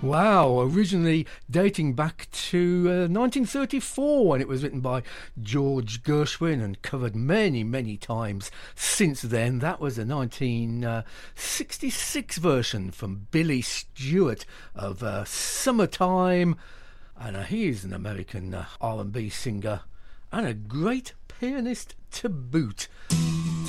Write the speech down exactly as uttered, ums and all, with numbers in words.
Wow, originally dating back to uh, nineteen thirty-four when it was written by George Gershwin and covered many, many times since then. That was a nineteen sixty-six version from Billy Stewart of uh, Summertime. And uh, he is an American uh, R and B singer and a great pianist to boot.